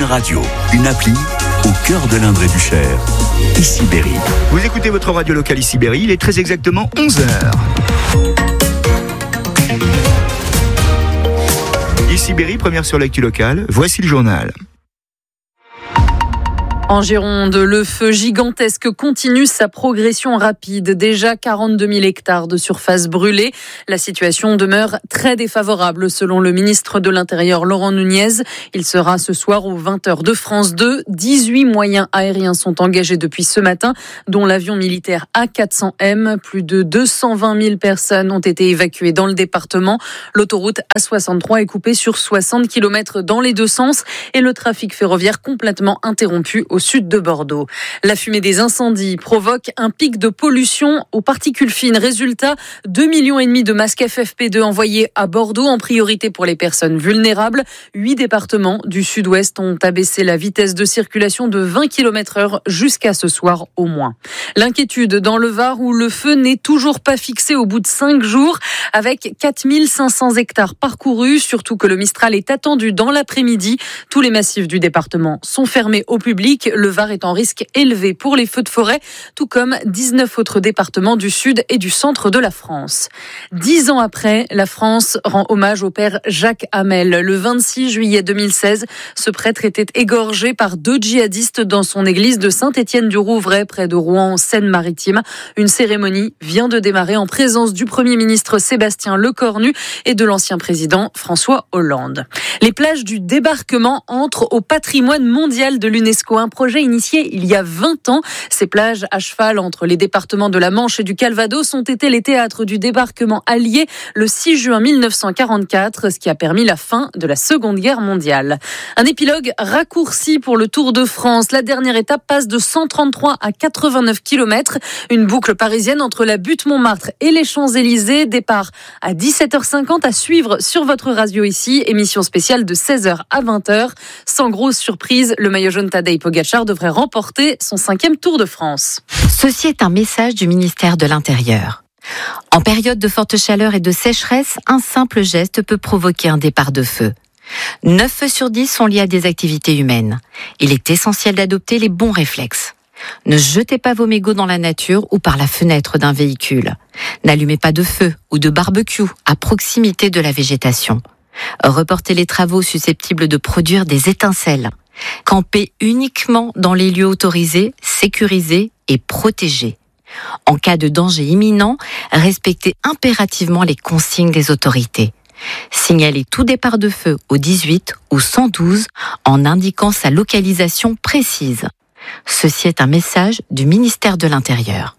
radio, une appli au cœur de l'Indre et du Cher. Ici Berry. Vous écoutez votre radio locale Ici Berry, il est très exactement 11h. Ici Berry, première sur l'actu locale, voici le journal. En Gironde, le feu gigantesque continue sa progression rapide. Déjà 42 000 hectares de surface brûlée. La situation demeure très défavorable selon le ministre de l'Intérieur Laurent Nunez. Il sera ce soir aux 20h de France 2. 18 moyens aériens sont engagés depuis ce matin, dont l'avion militaire A400M. Plus de 220 000 personnes ont été évacuées dans le département. L'autoroute A63 est coupée sur 60 km dans les deux sens et le trafic ferroviaire complètement interrompu au sud de Bordeaux. La fumée des incendies provoque un pic de pollution aux particules fines. Résultat, 2,5 millions de masques FFP2 envoyés à Bordeaux en priorité pour les personnes vulnérables. 8 départements du sud-ouest ont abaissé la vitesse de circulation de 20 km/h jusqu'à ce soir au moins. L'inquiétude dans le Var où le feu n'est toujours pas fixé au bout de 5 jours avec 4 500 hectares parcourus, surtout que le Mistral est attendu dans l'après-midi. Tous les massifs du département sont fermés au public. Le Var est en risque élevé pour les feux de forêt, tout comme 19 autres départements du sud et du centre de la France. 10 ans après, la France rend hommage au père Jacques Hamel. Le 26 juillet 2016, ce prêtre était égorgé par 2 djihadistes dans son église de Saint-Étienne-du-Rouvray, près de Rouen, en Seine-Maritime. Une cérémonie vient de démarrer en présence du Premier ministre Sébastien Lecornu et de l'ancien président François Hollande. Les plages du débarquement entrent au patrimoine mondial de l'UNESCO. Un projet initié il y a 20 ans. Ces plages à cheval entre les départements de la Manche et du Calvados ont été les théâtres du débarquement allié le 6 juin 1944, ce qui a permis la fin de la Seconde Guerre mondiale. Un épilogue raccourci pour le Tour de France. La dernière étape passe de 133 à 89 km. Une boucle parisienne entre la butte Montmartre et les Champs-Élysées. Départ à 17h50 à suivre sur votre radio ici. Émission spéciale de 16h à 20h. Sans grosse surprise, le maillot jaune Tadej Pogacar devrait remporter son 5e Tour de France. Ceci est un message du ministère de l'Intérieur. En période de forte chaleur et de sécheresse, un simple geste peut provoquer un départ de feu. 9 feux sur 10 sont liés à des activités humaines. Il est essentiel d'adopter les bons réflexes. Ne jetez pas vos mégots dans la nature ou par la fenêtre d'un véhicule. N'allumez pas de feu ou de barbecue à proximité de la végétation. Reportez les travaux susceptibles de produire des étincelles. Campez uniquement dans les lieux autorisés, sécurisés et protégés. En cas de danger imminent, respectez impérativement les consignes des autorités. Signalez tout départ de feu au 18 ou 112 en indiquant sa localisation précise. Ceci est un message du ministère de l'Intérieur.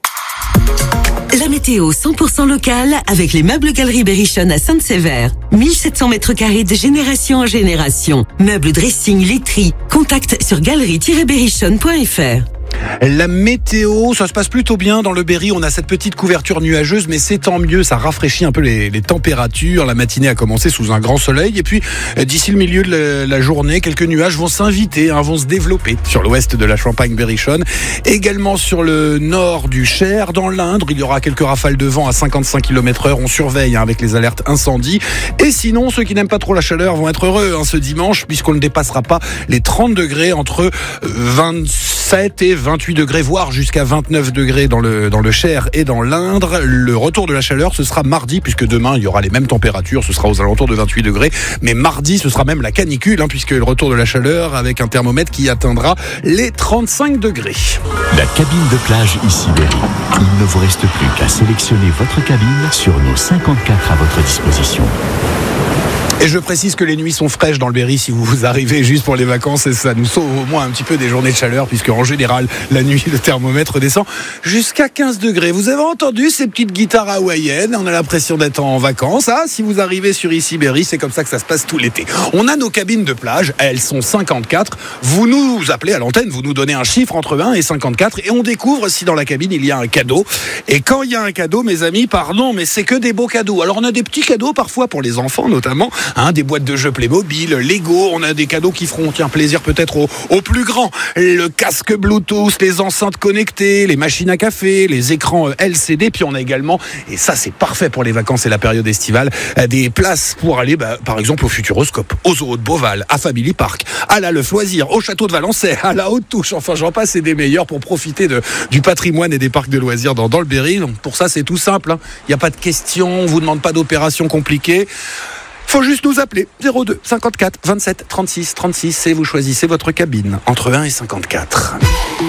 La météo 100% locale avec les meubles Galerie Berrichon à Sainte-Sévère. 1700 mètres carrés de génération en génération. Meubles, dressing, literie. Contact sur galerie-berrichon.fr. La météo, ça se passe plutôt bien dans le Berry. On a cette petite couverture nuageuse, mais c'est tant mieux. Ça rafraîchit un peu les températures. La matinée a commencé sous un grand soleil. Et puis, d'ici le milieu de la journée, quelques nuages vont s'inviter, vont se développer sur l'ouest de la Champagne-Berrichonne. Également sur le nord du Cher, dans l'Indre. Il y aura quelques rafales de vent à 55 km/h. On surveille avec les alertes incendie. Et sinon, ceux qui n'aiment pas trop la chaleur vont être heureux ce dimanche, puisqu'on ne dépassera pas les 30 degrés, entre 27 et 28 degrés, voire jusqu'à 29 degrés dans le Cher et dans l'Indre. Le retour de la chaleur, ce sera mardi, puisque demain, il y aura les mêmes températures, ce sera aux alentours de 28 degrés. Mais mardi, ce sera même la canicule, puisque le retour de la chaleur avec un thermomètre qui atteindra les 35 degrés. La cabine de plage Ici Berry. Il ne vous reste plus qu'à sélectionner votre cabine sur nos 54 à votre disposition. Et je précise que les nuits sont fraîches dans le Berry si vous arrivez juste pour les vacances, et ça nous sauve au moins un petit peu des journées de chaleur, puisque en général la nuit le thermomètre descend jusqu'à 15 degrés. Vous avez entendu ces petites guitares hawaïennes? On a l'impression d'être en vacances. Si vous arrivez sur Ici Berry, c'est comme ça que ça se passe tout l'été. On a nos cabines de plage, elles sont 54. Vous nous appelez à l'antenne, vous nous donnez un chiffre entre 1 et 54 et on découvre si dans la cabine il y a un cadeau. Et quand il y a un cadeau, mes amis, pardon, mais c'est que des beaux cadeaux. Alors on a des petits cadeaux parfois pour les enfants notamment. Des boîtes de jeux Playmobil, Lego. On a des cadeaux qui feront plaisir peut-être aux plus grands. Le casque Bluetooth, les enceintes connectées, les machines à café, les écrans LCD. Puis on a également, et ça c'est parfait pour les vacances et la période estivale, des places pour aller par exemple au Futuroscope, au Zoo de Beauval, à Family Park, à la Leuf Loisirs, au Château de Valençay, à la Haute Touche. Enfin j'en passe, c'est des meilleurs pour profiter du patrimoine et des parcs de loisirs dans le Berry. Donc pour ça c'est tout simple. Il n'y a pas de questions, on vous demande pas d'opérations compliquées. Faut juste nous appeler 02 54 27 36 36 et vous choisissez votre cabine entre 1 et 54.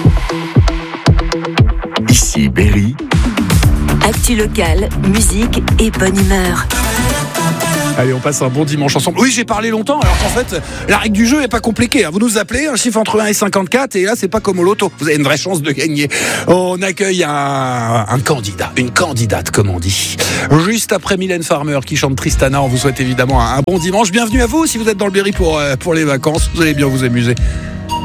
Ici Berry. Actu locale, musique et bonne humeur. Allez, on passe un bon dimanche ensemble. Oui, j'ai parlé longtemps, alors qu'en fait, la règle du jeu est pas compliquée. Vous nous appelez, un chiffre entre 1 et 54, et là, c'est pas comme au loto. Vous avez une vraie chance de gagner. On accueille un candidat, une candidate, comme on dit. Juste après Mylène Farmer, qui chante Tristana, on vous souhaite évidemment un bon dimanche. Bienvenue à vous, si vous êtes dans le Berry pour les vacances. Vous allez bien vous amuser.